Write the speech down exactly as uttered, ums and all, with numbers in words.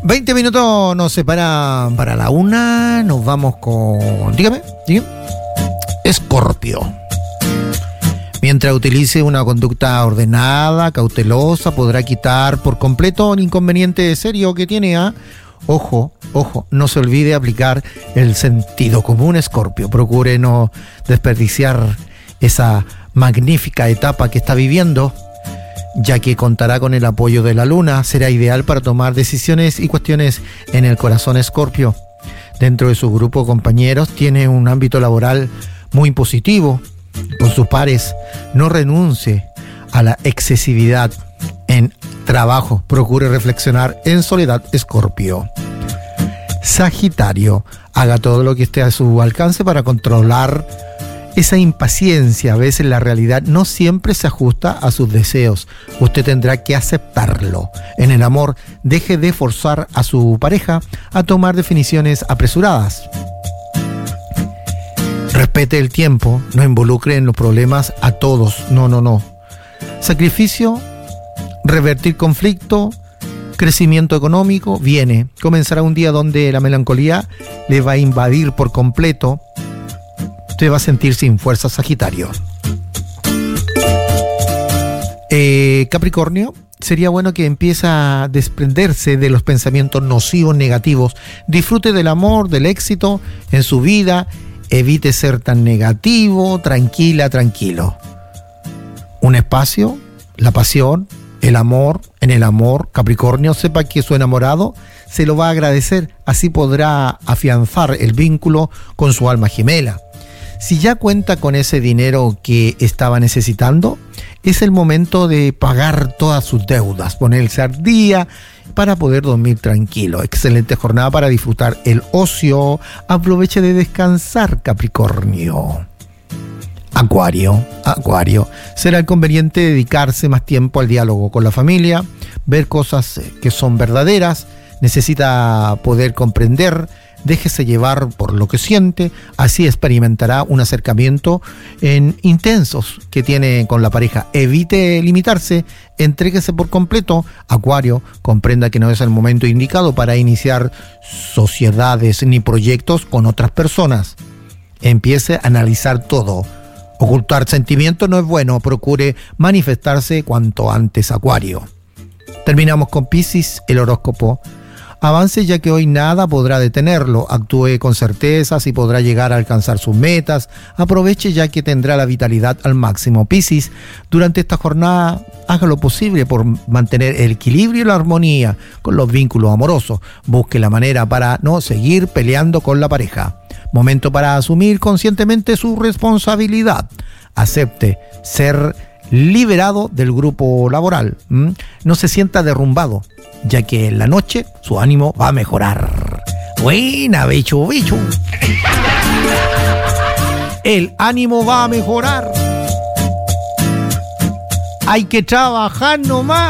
veinte minutos nos separan para la una. Nos vamos con... Dígame, dígame. Escorpio. Mientras utilice una conducta ordenada, cautelosa, podrá quitar por completo un inconveniente serio que tiene. ¿eh? Ojo, ojo, no se olvide aplicar el sentido común, Escorpio. Procure no desperdiciar esa magnífica etapa que está viviendo, ya que contará con el apoyo de la luna. Será ideal para tomar decisiones y cuestiones en el corazón, Escorpio. Dentro de su grupo de compañeros tiene un ámbito laboral muy positivo con sus pares. No renuncie a la excesividad en trabajo. Procure reflexionar en soledad, Escorpio. Sagitario, haga todo lo que esté a su alcance para controlar esa impaciencia. A veces la realidad no siempre se ajusta a sus deseos. Usted tendrá que aceptarlo. En el amor, deje de forzar a su pareja a tomar definiciones apresuradas. Respete el tiempo, no involucre en los problemas a todos. No, no, no. Sacrificio, revertir conflicto, crecimiento económico, viene. Comenzará un día donde la melancolía le va a invadir por completo. Usted va a sentir sin fuerza, Sagitario. Eh, Capricornio, sería bueno que empiece a desprenderse de los pensamientos nocivos, negativos. Disfrute del amor, del éxito en su vida. Evite ser tan negativo, tranquila, tranquilo. Un espacio, la pasión, el amor. En el amor, Capricornio, sepa que su enamorado se lo va a agradecer. Así podrá afianzar el vínculo con su alma gemela. Si ya cuenta con ese dinero que estaba necesitando, es el momento de pagar todas sus deudas, ponerse al día para poder dormir tranquilo. Excelente jornada para disfrutar el ocio. Aproveche de descansar, Capricornio. Acuario, Acuario. Será conveniente dedicarse más tiempo al diálogo con la familia, ver cosas que son verdaderas. Necesita poder comprender. Déjese llevar por lo que siente, así experimentará un acercamiento en intensos que tiene con la pareja. Evite limitarse, entréguese por completo. Acuario, comprenda que no es el momento indicado para iniciar sociedades ni proyectos con otras personas. Empiece a analizar todo. Ocultar sentimientos no es bueno, procure manifestarse cuanto antes, Acuario. Terminamos con Piscis, el horóscopo. Avance, ya que hoy nada podrá detenerlo. Actúe con certezas y podrá llegar a alcanzar sus metas. Aproveche, ya que tendrá la vitalidad al máximo. Piscis, durante esta jornada haga lo posible por mantener el equilibrio y la armonía con los vínculos amorosos. Busque la manera para no seguir peleando con la pareja. Momento para asumir conscientemente su responsabilidad. Acepte ser liberado del grupo laboral. ¿Mm? No se sienta derrumbado, ya que en la noche su ánimo va a mejorar. Buena, bicho, bicho. El ánimo va a mejorar. Hay que trabajar nomás.